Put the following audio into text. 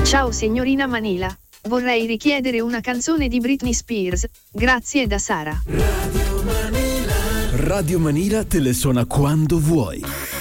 Ciao signorina Manila, vorrei richiedere una canzone di Britney Spears, grazie da Sara. Radio Manila te le suona quando vuoi.